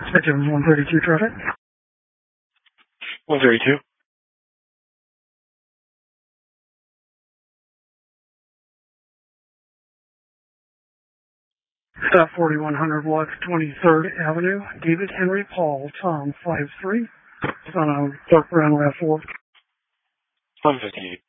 Victim 132 traffic. 132. Stop 4100 West 23rd Avenue. David Henry Paul, Tom 53. Son of Clark Brown, RAV4. 158.